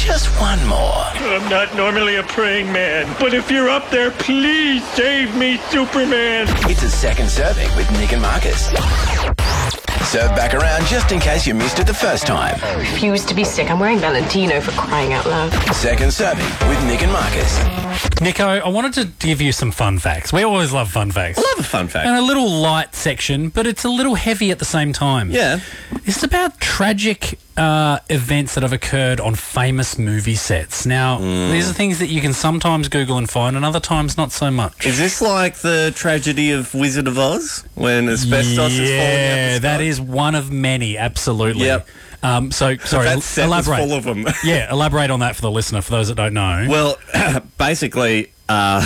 just one more. I'm not normally a praying man, but if you're up there, please save me, Superman. It's a second serving with Nick and Marcus. Serve back around just in case you missed it the first time. I refuse to be sick. I'm wearing Valentino for crying out loud. Second serving with Nick and Marcus. Nico, I wanted to give you some fun facts. We always love fun facts. I love a fun fact. And a little light section, but it's a little heavy at the same time. Yeah. It's about tragic events that have occurred on famous movie sets. Now, these are things that you can sometimes Google and find, and other times not so much. Is this like the tragedy of Wizard of Oz when asbestos is falling out the sky? That is one of many, absolutely. Yep. Sorry, that set was elaborate. full of them. Yeah, elaborate on that for the listener, for those that don't know. Well, basically, they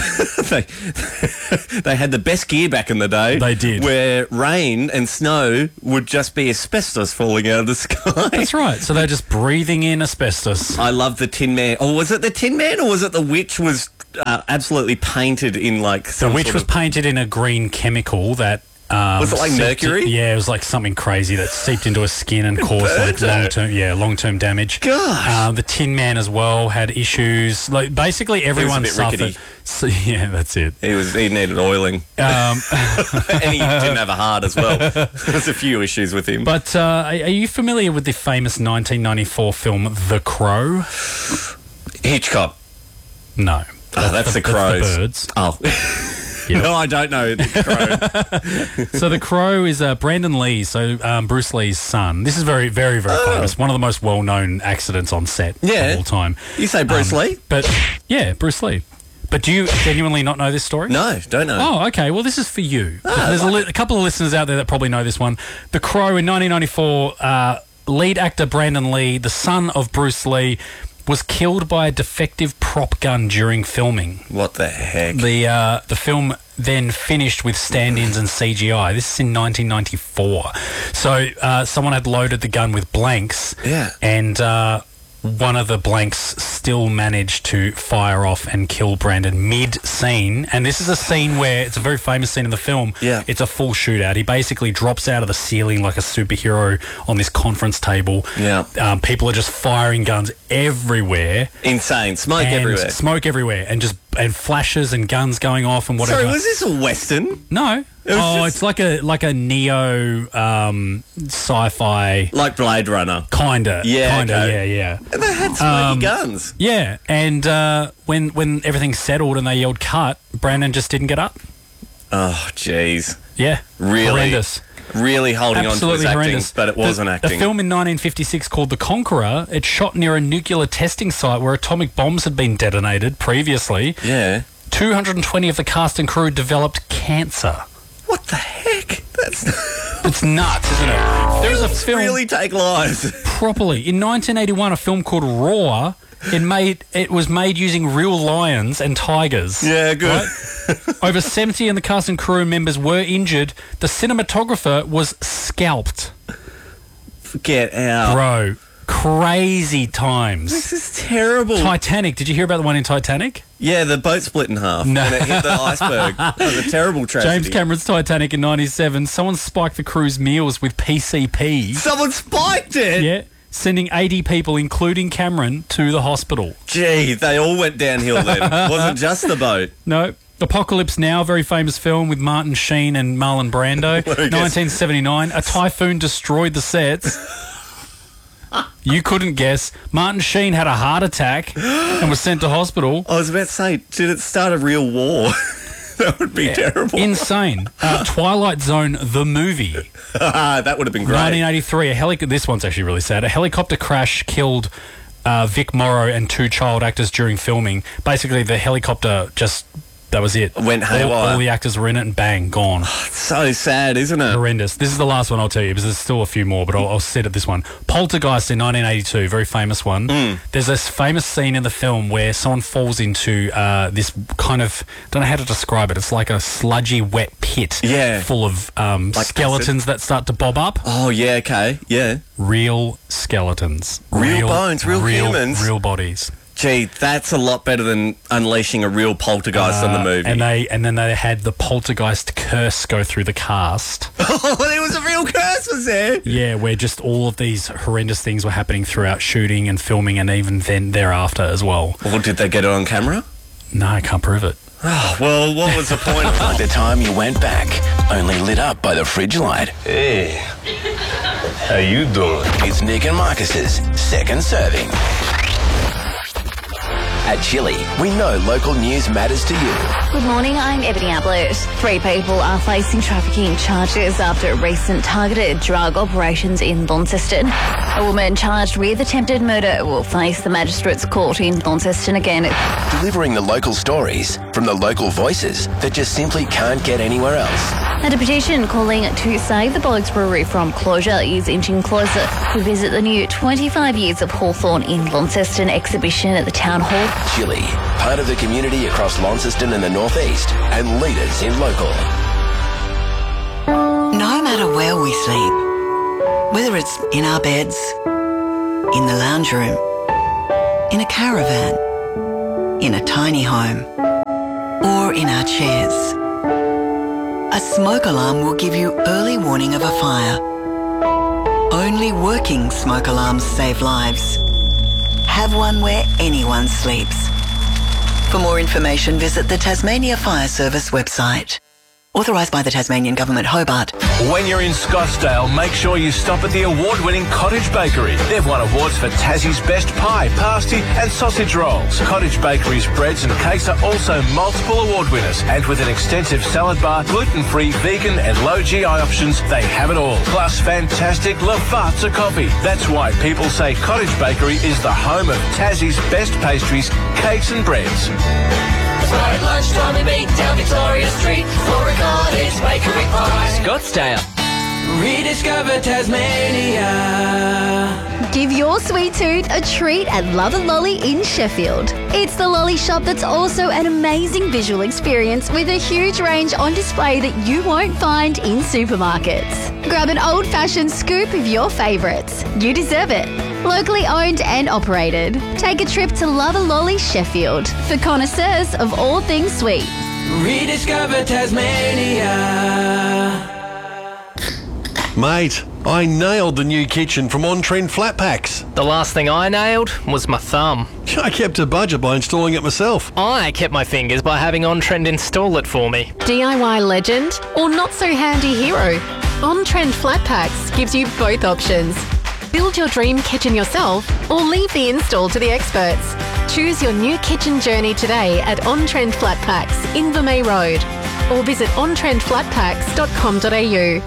had the best gear back in the day. They did. Where rain and snow would just be asbestos falling out of the sky. That's right. So they're just breathing in asbestos. I love the Tin Man. Or was it the Tin Man or was it the witch was absolutely painted in like The witch was painted in a green chemical that... was it like mercury? Yeah, it was like something crazy that seeped into her skin and caused like long-term damage. Gosh. The Tin Man as well had issues. Like basically everyone He was a bit suffered. rickety. So, yeah, that's it. He needed oiling. And he didn't have a heart as well. There's a few issues with him. But are you familiar with the famous 1994 film The Crow? Hitchcock. No. Oh, that's the Crows. That's the birds. Oh. Yep. No, I don't know The Crow. So The Crow is Brandon Lee, Bruce Lee's son. This is very, very, very famous. One of the most well-known accidents on set of all time. You say Bruce Lee? But yeah, Bruce Lee. But do you genuinely not know this story? No, don't know. Oh, okay. Well, this is for you. There's a couple of listeners out there that probably know this one. The Crow in 1994, lead actor Brandon Lee, the son of Bruce Lee, was killed by a defective prop gun during filming. What the heck? The film then finished with stand-ins and CGI. This is in 1994. So someone had loaded the gun with blanks. Yeah. And one of the blanks still managed to fire off and kill Brandon mid-scene. And this is a scene where it's a very famous scene in the film. Yeah. It's a full shootout. He basically drops out of the ceiling like a superhero on this conference table. Yeah. People are just firing guns everywhere. Insane. Smoke everywhere. Smoke everywhere. And flashes and guns going off and whatever. Sorry, was this a Western? No. It's like a neo sci-fi, like Blade Runner. Kinda. Yeah. Yeah. And they had smoky guns. Yeah, and when everything settled and they yelled cut, Brandon just didn't get up. Oh, jeez. Yeah. Really? Horrendous. Really holding Absolutely on to his horrendous. acting, but it wasn't acting. The film in 1956 called The Conqueror, it shot near a nuclear testing site where atomic bombs had been detonated previously. Yeah. 220 of the cast and crew developed cancer. What the heck? It's nuts, isn't it? There was a film really take lives. properly in 1981. A film called Roar. It was made using real lions and tigers. Yeah, good. Right? Over 70 of the cast and crew members were injured. The cinematographer was scalped. Get out, bro. Crazy times. This is terrible. Titanic. Did you hear about the one in Titanic? Yeah, the boat split in half No. and it hit the iceberg. It was a terrible tragedy. James Cameron's Titanic in 97. Someone spiked the crew's meals with PCP. Someone spiked it? Yeah. Sending 80 people, including Cameron, to the hospital. Gee, they all went downhill then. It wasn't just the boat. No. Apocalypse Now, very famous film with Martin Sheen and Marlon Brando. 1979. A typhoon destroyed the sets. You couldn't guess. Martin Sheen had a heart attack and was sent to hospital. I was about to say, did it start a real war? That would be terrible. Insane. Twilight Zone, the movie. That would have been great. 1983. This one's actually really sad. A helicopter crash killed Vic Morrow and 2 child actors during filming. Basically, the helicopter just... That was it. Went haywire. All the actors were in it and bang, gone. It's so sad, isn't it? Horrendous. This is the last one I'll tell you because there's still a few more, but I'll sit at this one. Poltergeist in 1982, very famous one. There's this famous scene in the film where someone falls into this kind of, don't know how to describe it, it's like a sludgy, wet pit full of like skeletons that start to bob up. Oh, yeah, okay, yeah. Real skeletons. Real bones, real humans. Real bodies. Gee, that's a lot better than unleashing a real poltergeist on the movie. And then they had the poltergeist curse go through the cast. Oh, there was a real curse, was there? Yeah, where just all of these horrendous things were happening throughout shooting and filming and even then thereafter as well. Or did they get it on camera? No, I can't prove it. Oh, well, what was the point of Like the time you went back, only lit up by the fridge light. Hey, how you doing? It's Nick and Marcus's second serving. At Chili, we know local news matters to you. Good morning, I'm Ebony Ablett. 3 people are facing trafficking charges after recent targeted drug operations in Launceston. A woman charged with attempted murder will face the Magistrates Court in Launceston again. Delivering the local stories from the local voices that just simply can't get anywhere else. And a petition calling to save the Bollocks Brewery from closure is inching closer. We visit the new 25 Years of Hawthorn in Launceston exhibition at the Town Hall. Chili, part of the community across Launceston and the Northeast, and leaders in local. No matter where we sleep, whether it's in our beds, in the lounge room, in a caravan, in a tiny home, or in our chairs, a smoke alarm will give you early warning of a fire. Only working smoke alarms save lives. Have one where anyone sleeps. For more information, visit the Tasmania Fire Service website. Authorised by the Tasmanian Government, Hobart. When you're in Scottsdale, make sure you stop at the award-winning Cottage Bakery. They've won awards for Tassie's best pie, pasty and sausage rolls. Cottage Bakery's breads and cakes are also multiple award winners. And with an extensive salad bar, gluten-free, vegan and low GI options, they have it all. Plus fantastic Lavazza coffee. That's why people say Cottage Bakery is the home of Tassie's best pastries, cakes and breads. At lunchtime we meet down Victoria Street for a Cottage Bakery pie. Scottsdale. Rediscover Tasmania. Give your sweet tooth a treat at Love and Lolly in Sheffield. It's the lolly shop that's also an amazing visual experience with a huge range on display that you won't find in supermarkets. Grab an old-fashioned scoop of your favourites. You deserve it. Locally owned and operated. Take a trip to Love and Lolly Sheffield for connoisseurs of all things sweet. Rediscover Tasmania. Mate, I nailed the new kitchen from On Trend Flat Packs. The last thing I nailed was my thumb. I kept a budget by installing it myself. I kept my fingers by having On Trend install it for me. DIY legend or not so handy hero? On Trend Flat Packs gives you both options. Build your dream kitchen yourself or leave the install to the experts. Choose your new kitchen journey today at On Trend Flat Packs, Invermay Road, or visit ontrendflatpacks.com.au.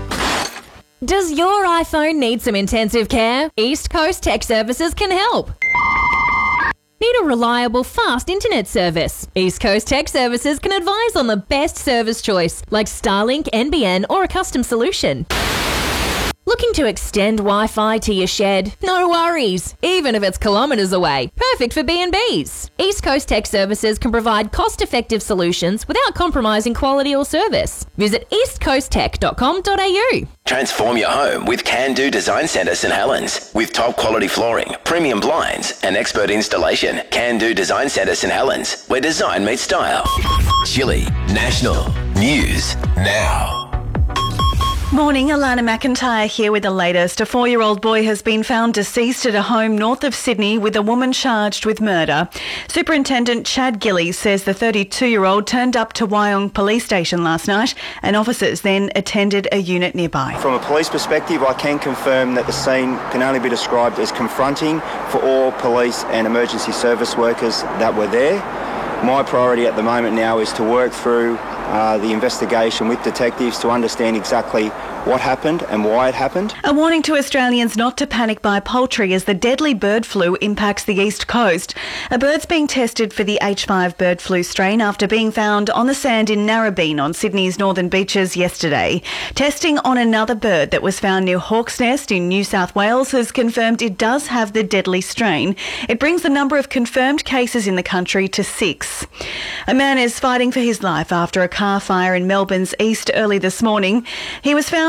Does your iPhone need some intensive care? East Coast Tech Services can help. Need a reliable, fast internet service? East Coast Tech Services can advise on the best service choice, like Starlink, NBN, or a custom solution. Looking to extend Wi-Fi to your shed? No worries, even if it's kilometres away. Perfect for B&Bs. East Coast Tech Services can provide cost-effective solutions without compromising quality or service. Visit eastcoasttech.com.au. Transform your home with Can Do Design Centre St Helens. With top quality flooring, premium blinds and expert installation. Can Do Design Centre St Helens, where design meets style. Chili National News Now. Morning, Alana McIntyre here with the latest. A 4-year-old boy has been found deceased at a home north of Sydney with a woman charged with murder. Superintendent Chad Gillies says the 32-year-old turned up to Wyong Police Station last night and officers then attended a unit nearby. From a police perspective, I can confirm that the scene can only be described as confronting for all police and emergency service workers that were there. My priority at the moment now is to work through the investigation with detectives to understand exactly what happened and why it happened. A warning to Australians not to panic buy poultry as the deadly bird flu impacts the east coast. A bird's being tested for the H5 bird flu strain after being found on the sand in Narrabeen on Sydney's northern beaches yesterday. Testing on another bird that was found near Hawk's Nest in New South Wales has confirmed it does have the deadly strain. It brings the number of confirmed cases in the country to 6. A man is fighting for his life after a car fire in Melbourne's east early this morning. He was found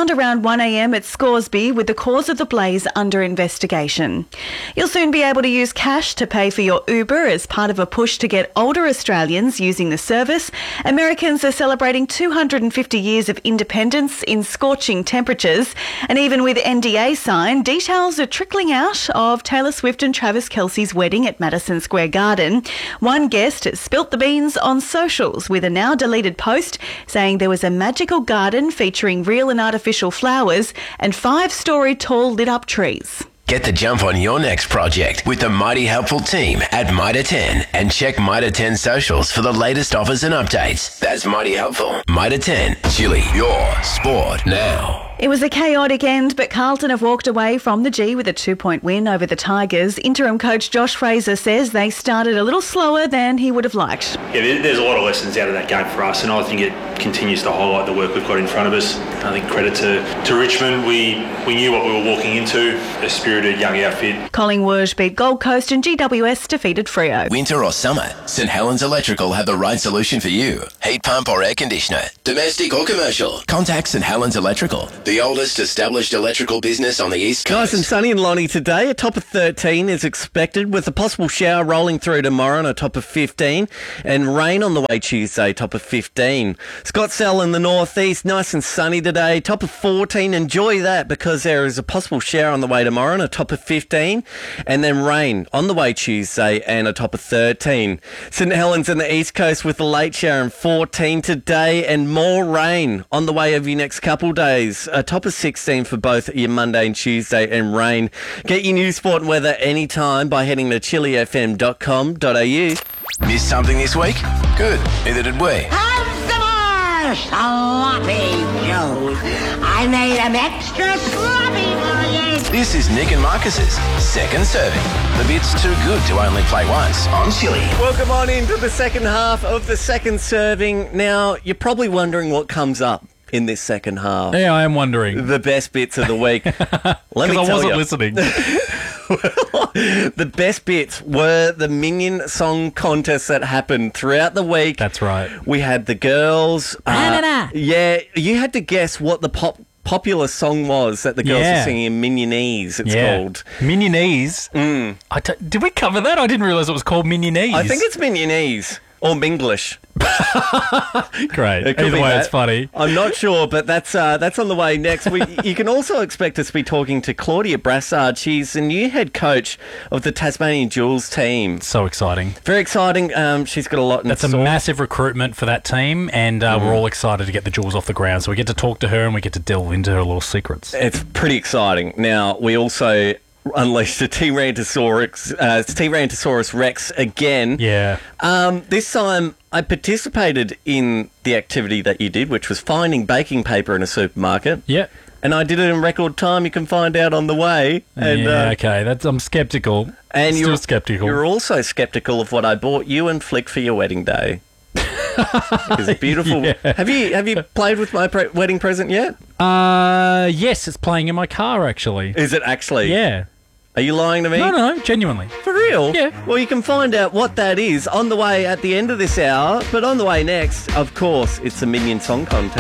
found around 1 a.m. at Scoresby with the cause of the blaze under investigation. You'll soon be able to use cash to pay for your Uber as part of a push to get older Australians using the service. Americans are celebrating 250 years of independence in scorching temperatures, and even with NDA signed, details are trickling out of Taylor Swift and Travis Kelce's wedding at Madison Square Garden. One guest has spilt the beans on socials with a now deleted post saying there was a magical garden featuring real and artificial flowers and 5-story tall lit up trees. Get the jump on your next project with the Mighty Helpful team at Mitre 10 and check Mitre 10 socials for the latest offers and updates. That's Mighty Helpful. Mitre 10, Chili, your sport now. It was a chaotic end, but Carlton have walked away from the G with a 2-point win over the Tigers. Interim coach Josh Fraser says they started a little slower than he would have liked. Yeah, there's a lot of lessons out of that game for us, and I think it continues to highlight the work we've got in front of us. I think credit to Richmond. We knew what we were walking into, a spirited young outfit. Collingwood beat Gold Coast and GWS defeated Freo. Winter or summer, St Helens Electrical have the right solution for you. Heat pump or air conditioner, domestic or commercial. Contact St Helens Electrical, the oldest established electrical business on the East Coast. Nice and sunny in Lonnie today. A top of 13 is expected, with a possible shower rolling through tomorrow and a top of 15, and rain on the way Tuesday, top of 15. Scottsdale in the northeast, nice and sunny today, top of 14. Enjoy that because there is a possible shower on the way tomorrow and a top of 15, and then rain on the way Tuesday and a top of 13. St Helens in the east coast with a late shower and 14 today, and more rain on the way over your next couple days. A top of 16 for both your Monday and Tuesday, and rain. Get your news, sport and weather anytime by heading to chilifm.com.au. Missed something this week? Good, neither did we. Have some more sloppy joes. I made them extra sloppy for you. This is Nick and Marcus's second serving. The bit's too good to only play once on Chili. Welcome on into the second half of the second serving. Now, you're probably wondering what comes up in this second half. Yeah, I am wondering. The best bits of the week. Let me tell I wasn't you. listening. The best bits were the Minion song contests that happened throughout the week. That's right. We had the girls. Yeah, you had to guess what the popular song was that the girls were singing. Minionese, it's called. Minionese? Did we cover that? I didn't realise it was called Minionese. I think it's Minionese. Or Minglish. Great. Either way, it's funny. I'm not sure, but that's on the way next. You can also expect us to be talking to Claudia Brassard. She's the new head coach of the Tasmanian Jewels team. So exciting. Very exciting. She's got a lot in That's a massive recruitment for that team, and we're all excited to get the Jewels off the ground. So we get to talk to her and we get to delve into her little secrets. It's pretty exciting. Now, we also unleashed a Tyrannosaurus Rex again. Yeah. This time I participated in the activity that you did, which was finding baking paper in a supermarket. Yeah. And I did it in record time. You can find out on the way. And, okay. I'm sceptical. And Still sceptical. You're also sceptical of what I bought you and Flick for your wedding day. It's beautiful. Yeah. Have you played with my wedding present yet? Yes, it's playing in my car, actually. Is it actually? Yeah. Are you lying to me? No, genuinely. For real? Yeah. Well, you can find out what that is on the way at the end of this hour. But on the way next, of course, it's a Minion Song Contest.